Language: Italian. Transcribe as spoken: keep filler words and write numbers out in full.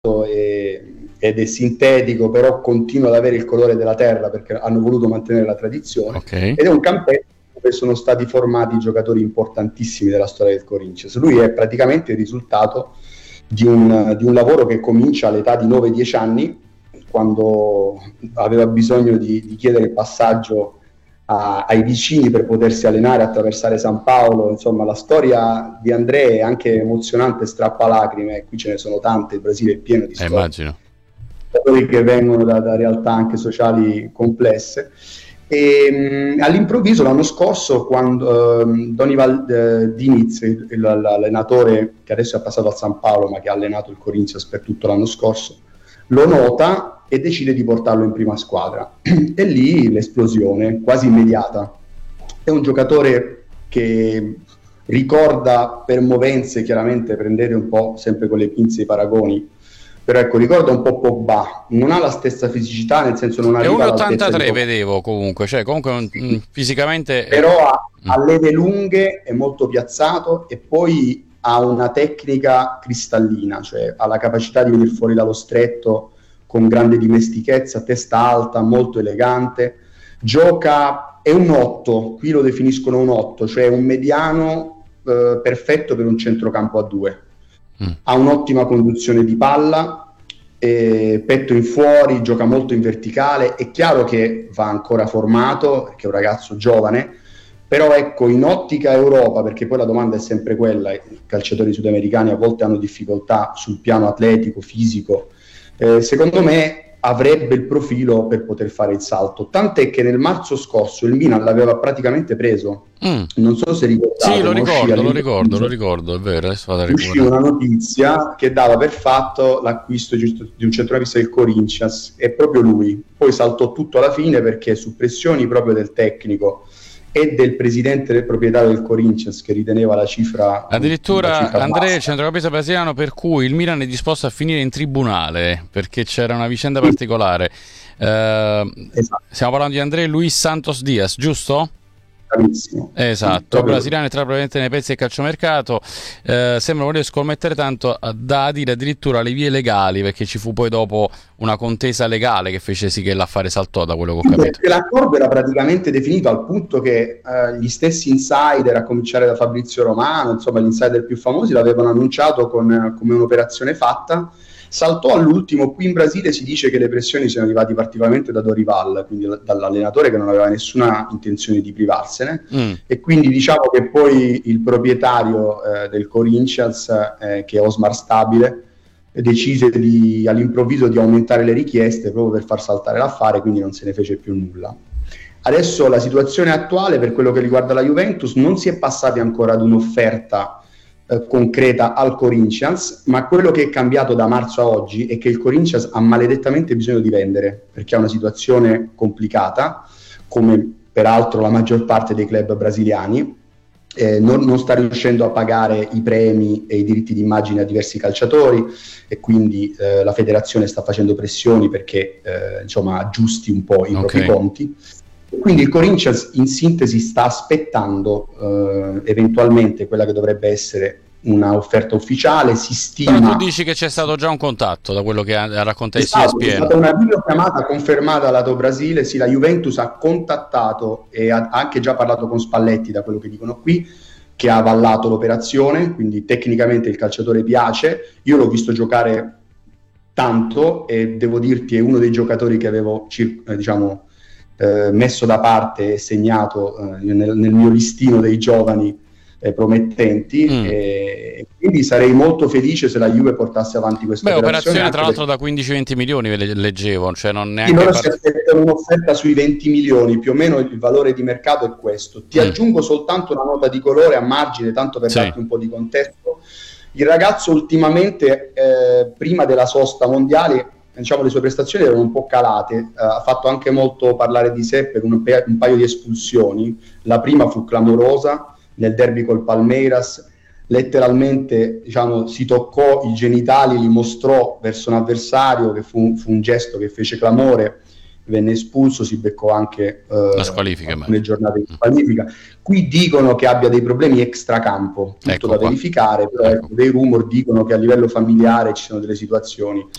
e, ed è sintetico, però continua ad avere il colore della terra perché hanno voluto mantenere la tradizione, okay. ed è un campetto dove sono stati formati giocatori importantissimi della storia del Corinthians. Lui è praticamente il risultato di un, di un lavoro che comincia all'età di nove dieci anni, quando aveva bisogno di, di chiedere il passaggio a, ai vicini per potersi allenare, attraversare San Paolo. Insomma, la storia di André è anche emozionante, strappalacrime, qui ce ne sono tante, il Brasile è pieno di eh, storie, immagino. storie che vengono da, da realtà anche sociali complesse. E mh, all'improvviso l'anno scorso, quando uh, Donival uh, Diniz, il, l'allenatore che adesso è passato al San Paolo ma che ha allenato il Corinthians per tutto l'anno scorso, lo nota e decide di portarlo in prima squadra. E lì l'esplosione quasi immediata. È un giocatore che ricorda per movenze, chiaramente prendete un po' sempre con le pinze i paragoni, però ecco, ricorda un po' Pogba, non ha la stessa fisicità, nel senso non È arriva uno all'altezza ottantatré, di... vedevo comunque, cioè comunque mh, fisicamente... però ha, Mm. ha leve lunghe, è molto piazzato e poi ha una tecnica cristallina, cioè ha la capacità di venire fuori dallo stretto con grande dimestichezza, testa alta, molto elegante, gioca, è un otto, qui lo definiscono un otto, cioè un mediano eh, perfetto per un centrocampo a due. Mm. Ha un'ottima conduzione di palla, eh, petto in fuori, gioca molto in verticale. È chiaro che va ancora formato, perché è un ragazzo giovane, però ecco, in ottica Europa, perché poi la domanda è sempre quella, i calciatori sudamericani a volte hanno difficoltà sul piano atletico, fisico, eh, secondo me avrebbe il profilo per poter fare il salto, tant'è che nel marzo scorso il Milan l'aveva praticamente preso. Mm. Non so se ricordate. Sì, lo ricordo, lo ricordo, lo ricordo, è vero, adesso vado a uscì una notizia che dava per fatto l'acquisto di un centrocampista del Corinthians, e proprio lui poi saltò tutto alla fine perché su pressioni proprio del tecnico e del presidente del proprietario del Corinthians, che riteneva la cifra addirittura Andrea, il centrocampista brasiliano per cui il Milan è disposto a finire in tribunale perché c'era una vicenda particolare. Eh, esatto. Stiamo parlando di André Luis Santos Diaz, giusto? Bravissimo. Esatto, sì, brasiliano entra probabilmente nei pezzi del calciomercato, eh, sembra voler scommettere tanto da adire addirittura le vie legali, perché ci fu poi dopo una contesa legale che fece sì che l'affare saltò, da quello che ho capito. Perché l'accordo era praticamente definito al punto che eh, gli stessi insider, a cominciare da Fabrizio Romano, insomma gli insider più famosi, l'avevano annunciato con, come un'operazione fatta. Saltò all'ultimo. Qui in Brasile si dice che le pressioni siano arrivate particolarmente da Dorival, quindi dall'allenatore che non aveva nessuna intenzione di privarsene, mm. e quindi diciamo che poi il proprietario eh, del Corinthians, eh, che è Osmar Stabile, decise di, all'improvviso di aumentare le richieste proprio per far saltare l'affare, quindi non se ne fece più nulla. Adesso la situazione attuale per quello che riguarda la Juventus, non si è passati ancora ad un'offerta concreta al Corinthians, ma quello che è cambiato da marzo a oggi è che il Corinthians ha maledettamente bisogno di vendere, perché ha una situazione complicata, come peraltro la maggior parte dei club brasiliani, eh, non, non sta riuscendo a pagare i premi e i diritti d'immagine a diversi calciatori, e quindi eh, la federazione sta facendo pressioni perché eh, insomma aggiusti un po' i okay. propri conti. Quindi il Corinthians in sintesi sta aspettando eh, eventualmente quella che dovrebbe essere una offerta ufficiale. Si stima... Però tu dici che c'è stato già un contatto, da quello che ha raccontato E S P N. È stata una videochiamata confermata lato Brasile, sì, la Juventus ha contattato e ha anche già parlato con Spalletti, da quello che dicono qui, che ha avallato l'operazione, quindi tecnicamente il calciatore piace. Io l'ho visto giocare tanto e devo dirti è uno dei giocatori che avevo eh, diciamo Eh, messo da parte e segnato eh, nel, nel mio listino dei giovani eh, promettenti, mm. e quindi sarei molto felice se la Juve portasse avanti questa Beh, operazione. operazione tra l'altro perché... da quindici venti milioni leggevo, cioè non neanche loro part... si aspettano un'offerta sui venti milioni, più o meno il valore di mercato è questo. Ti mm. aggiungo soltanto una nota di colore a margine, tanto per sì. darti un po' di contesto. Il ragazzo ultimamente, eh, prima della sosta mondiale, diciamo le sue prestazioni erano un po' calate, uh, ha fatto anche molto parlare di sé per un, pe- un paio di espulsioni. La prima fu clamorosa nel derby col Palmeiras, letteralmente diciamo si toccò i genitali, li mostrò verso un avversario, che fu, fu un gesto che fece clamore, venne espulso, si beccò anche eh, la squalifica, alcune giornate di squalifica. Qui dicono che abbia dei problemi extracampo, tutto ecco da qua. verificare, però Ecco. dei rumor dicono che a livello familiare ci sono delle situazioni